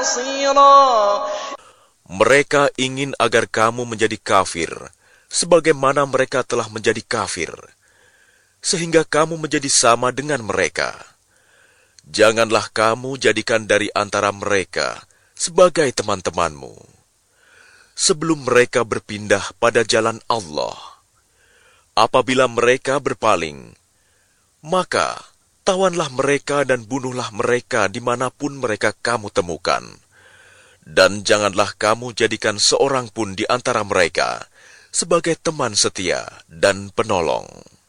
Mereka ingin agar kamu menjadi kafir, sebagaimana mereka telah menjadi kafir, sehingga kamu menjadi sama dengan mereka. Janganlah kamu jadikan dari antara mereka sebagai teman-temanmu, sebelum mereka berpindah pada jalan Allah. Apabila mereka berpaling, maka tawanlah mereka dan bunuhlah mereka dimanapun mereka kamu temukan. Dan janganlah kamu jadikan seorang pun di antara mereka sebagai teman setia dan penolong.